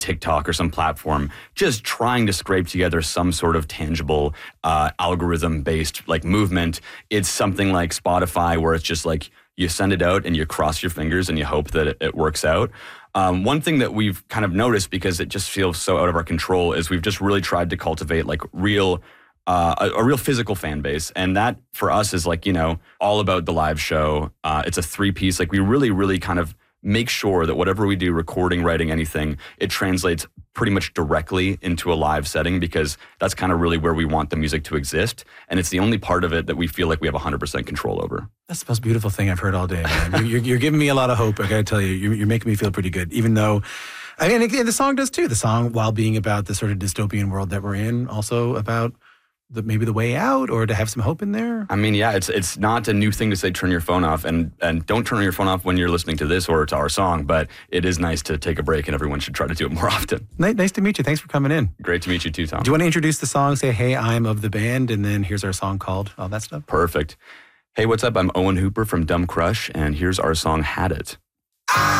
TikTok or some platform, just trying to scrape together some sort of tangible algorithm-based like movement. It's something like Spotify where it's just like you send it out and you cross your fingers and you hope that it works out. One thing that we've kind of noticed, because it just feels so out of our control, is we've just really tried to cultivate like a real physical fan base. And that for us is like, all about the live show. It's a 3-piece. Like we really, really kind of make sure that whatever we do, recording, writing, anything, it translates pretty much directly into a live setting, because that's kind of really where we want the music to exist. And it's the only part of it that we feel like we have 100% control over. That's the most beautiful thing I've heard all day, man. You're giving me a lot of hope. I got to tell you, you're making me feel pretty good, even though, I mean, the song does too. The song, while being about the sort of dystopian world that we're in, also about maybe the way out, or to have some hope in there. I mean, yeah, it's not a new thing to say turn your phone off, and don't turn your phone off when you're listening to this or to our song, but it is nice to take a break, and everyone should try to do it more often. Nice to meet you. Thanks for coming in. Great to meet you too, Tom. Do you want to introduce the song, say, hey, I'm of the band, and then here's our song called, all that stuff? Perfect. Hey, what's up? I'm Owen Hooper from Dumb Crush, and here's our song, Had It.